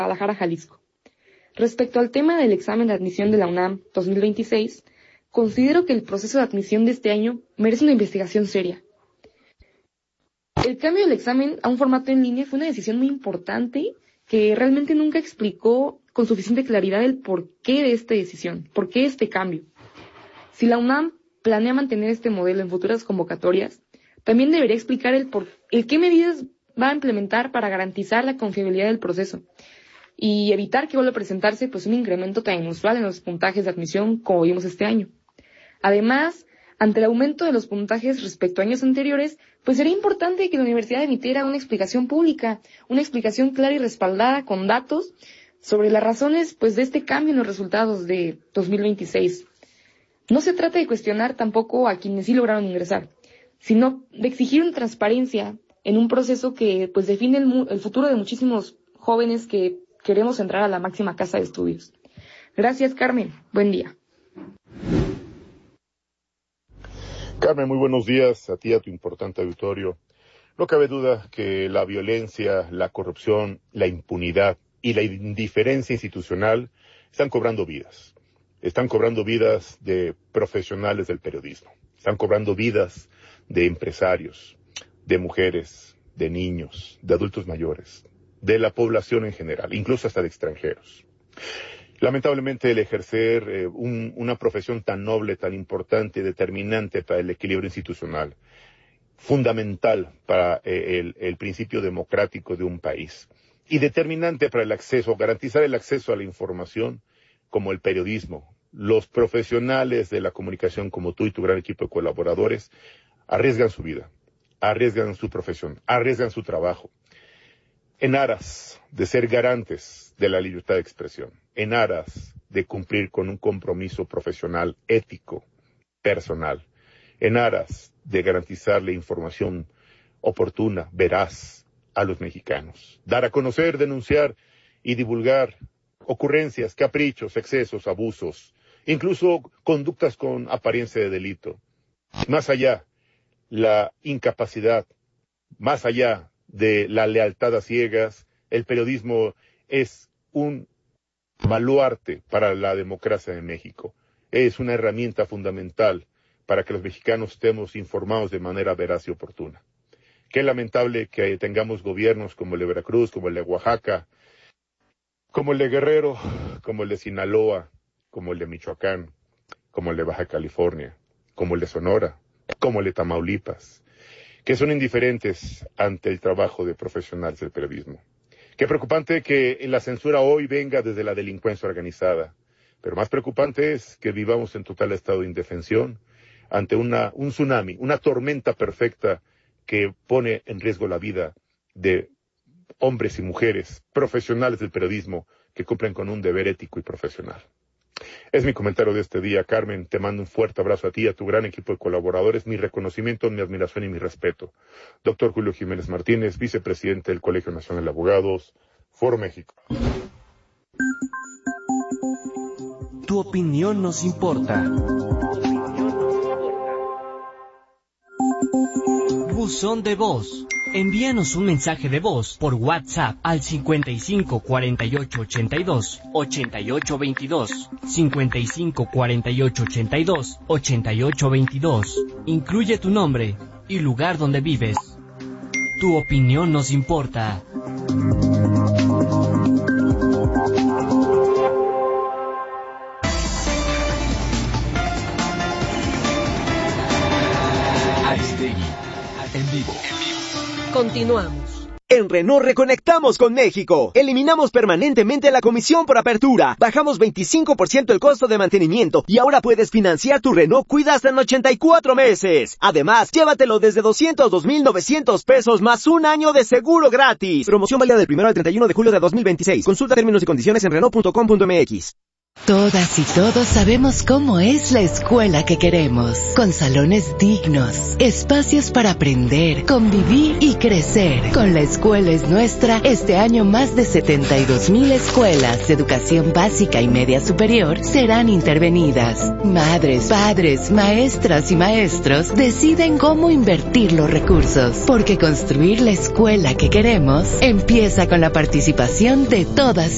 Guadalajara, Jalisco. Respecto al tema del examen de admisión de la UNAM 2026, considero que el proceso de admisión de este año merece una investigación seria. El cambio del examen a un formato en línea fue una decisión muy importante que realmente nunca explicó con suficiente claridad el porqué de esta decisión, por qué este cambio. Si la UNAM planea mantener este modelo en futuras convocatorias, también debería explicar el qué medidas va a implementar para garantizar la confiabilidad del proceso y evitar que vuelva a presentarse un incremento tan inusual en los puntajes de admisión como vimos este año. Además, ante el aumento de los puntajes respecto a años anteriores, sería importante que la universidad emitiera una explicación pública, una explicación clara y respaldada con datos sobre las razones de este cambio en los resultados de 2026. No se trata de cuestionar tampoco a quienes sí lograron ingresar, sino de exigir una transparencia en un proceso que define el futuro de muchísimos jóvenes que queremos entrar a la máxima casa de estudios. Gracias, Carmen. Buen día. Carmen, muy buenos días a ti y a tu importante auditorio. No cabe duda que la violencia, la corrupción, la impunidad y la indiferencia institucional están cobrando vidas. Están cobrando vidas de profesionales del periodismo. Están cobrando vidas de empresarios, de mujeres, de niños, de adultos mayores, de la población en general, incluso hasta de extranjeros. Lamentablemente el ejercer una profesión tan noble, tan importante, determinante para el equilibrio institucional, fundamental para el principio democrático de un país y determinante para el acceso, garantizar el acceso a la información como el periodismo. Los profesionales de la comunicación como tú y tu gran equipo de colaboradores arriesgan su vida, arriesgan su profesión, arriesgan su trabajo en aras de ser garantes de la libertad de expresión, en aras de cumplir con un compromiso profesional, ético, personal, en aras de garantizar la información oportuna, veraz a los mexicanos, dar a conocer, denunciar y divulgar ocurrencias, caprichos, excesos, abusos, incluso conductas con apariencia de delito. Más allá, la incapacidad, más allá de la lealtad a ciegas, el periodismo es un baluarte para la democracia de México. Es una herramienta fundamental para que los mexicanos estemos informados de manera veraz y oportuna. Qué lamentable que tengamos gobiernos como el de Veracruz, como el de Oaxaca, como el de Guerrero, como el de Sinaloa, como el de Michoacán, como el de Baja California, como el de Sonora, como el de Tamaulipas, que son indiferentes ante el trabajo de profesionales del periodismo. Qué preocupante que la censura hoy venga desde la delincuencia organizada, pero más preocupante es que vivamos en total estado de indefensión ante un tsunami, una tormenta perfecta que pone en riesgo la vida de hombres y mujeres profesionales del periodismo que cumplen con un deber ético y profesional. Es mi comentario de este día, Carmen. Te mando un fuerte abrazo a ti y a tu gran equipo de colaboradores. Mi reconocimiento, mi admiración y mi respeto. Doctor Julio Jiménez Martínez, vicepresidente del Colegio Nacional de Abogados, Foro México. Tu opinión nos importa. Buzón de voz. Envíanos un mensaje de voz por WhatsApp al 55 48 82 88 22. 55 48 82 88 22. Incluye tu nombre y lugar donde vives. Tu opinión nos importa. Aristegui, en vivo. Continuamos. En Renault reconectamos con México. Eliminamos permanentemente la comisión por apertura. Bajamos 25% el costo de mantenimiento y ahora puedes financiar tu Renault Kwid hasta en 84 meses. Además, llévatelo desde 202,900 pesos más un año de seguro gratis. Promoción válida del 1 al 31 de julio de 2026. Consulta términos y condiciones en Renault.com.mx. Todas y todos sabemos cómo es la escuela que queremos, con salones dignos, espacios para aprender, convivir y crecer. Con La Escuela es Nuestra, este año más de 72,000 escuelas de educación básica y media superior serán intervenidas. Madres, padres, maestras y maestros deciden cómo invertir los recursos, porque construir la escuela que queremos empieza con la participación de todas